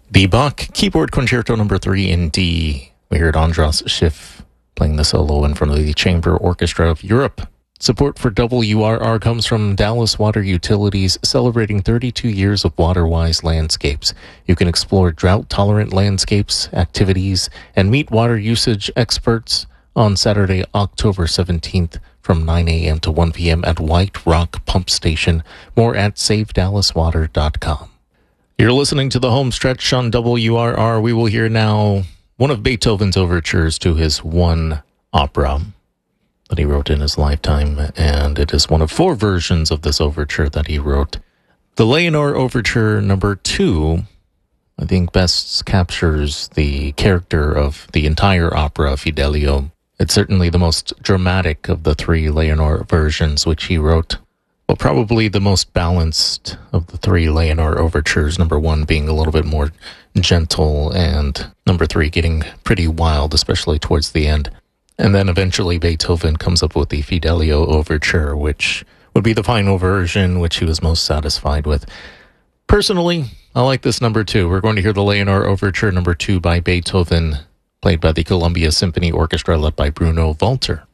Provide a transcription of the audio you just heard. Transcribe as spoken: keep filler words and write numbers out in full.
The Bach Keyboard Concerto number three in D. We heard Andras Schiff playing the solo in front of the Chamber Orchestra of Europe. Support for W R R comes from Dallas Water Utilities, celebrating thirty-two years of water-wise landscapes. You can explore drought-tolerant landscapes, activities, and meet water usage experts on Saturday, October seventeenth from nine a.m. to one p.m. at White Rock Pump Station. More at save dallas water dot com. You're listening to the home stretch on W R R. We will hear now one of Beethoven's overtures to his one opera that he wrote in his lifetime, and it is one of four versions of this overture that he wrote. The Leonore Overture number two, I think, best captures the character of the entire opera, Fidelio. It's certainly the most dramatic of the three Leonore versions which he wrote, but probably the most balanced of the three Leonore overtures, number one being a little bit more gentle, and number three getting pretty wild, especially towards the end. And then eventually Beethoven comes up with the Fidelio Overture, which would be the final version, which he was most satisfied with. Personally, I like this number two. We're going to hear the Leonore Overture number two by Beethoven, played by the Columbia Symphony Orchestra, led by Bruno Walter.